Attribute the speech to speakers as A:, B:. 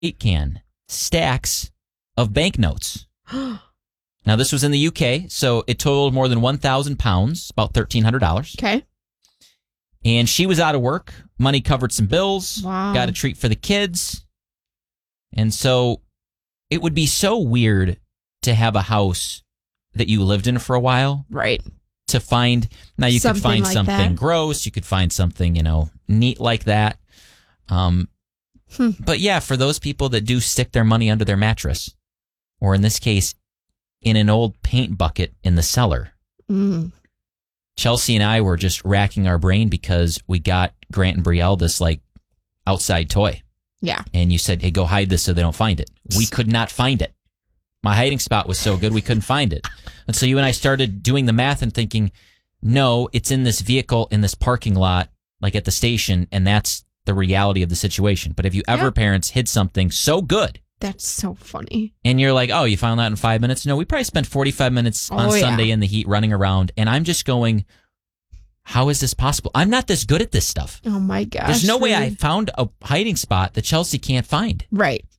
A: can stacks of banknotes. Now, this was in the UK, so it totaled more than 1,000 pounds, about $1,300.
B: Okay.
A: And she was out of work. Money covered some bills.
B: Wow.
A: Got a treat for the kids. And so it would be so weird to have a house that you lived in for a while.
B: Right.
A: To find, now you
B: Something
A: could find
B: like
A: something
B: that.
A: gross. You could find something, neat like that. But yeah, for those people that do stick their money under their mattress, or in this case, in an old paint bucket in the cellar. Chelsea and I were just racking our brain because we got Grant and Brielle this outside toy.
B: Yeah.
A: And you said, hey, go hide this so they don't find it. We could not find it. My hiding spot was so good we couldn't find it. And so you and I started doing the math and thinking, no, it's in this vehicle in this parking lot, like at the station, and that's the reality of the situation. But have you ever, parents, hid something so good?
B: That's so funny.
A: And you're like, oh, you found that in 5 minutes? No, we probably spent 45 minutes on Sunday in the heat running around. And I'm just going, how is this possible? I'm not this good at this stuff.
B: Oh, my gosh.
A: There's no way I found a hiding spot that Chelsea can't find.
B: Right.